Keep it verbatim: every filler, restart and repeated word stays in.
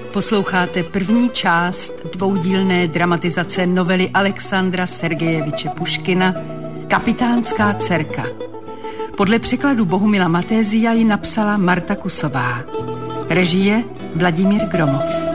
Posloucháte první část dvoudílné dramatizace novely Alexandra Sergejeviče Puškina Kapitánská dcerka. Podle překladu Bohumila Matézia ji napsala Marta Kusová. Režie Vladimír Gromov.